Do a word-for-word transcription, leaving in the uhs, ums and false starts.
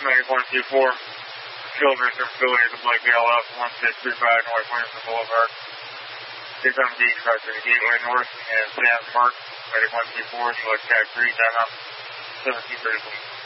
Medic one two four. Field facility at the Blake L F one six three five North Williamson Boulevard. six on B, cross to the Gateway North and Sam Park. Medic one two four, select tag three, time out seventeen thirty-one.